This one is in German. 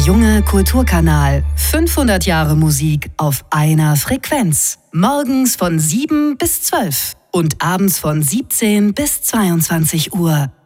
Junge Kulturkanal. 500 Jahre Musik auf einer Frequenz. Morgens von 7 bis 12 und abends von 17 bis 22 Uhr.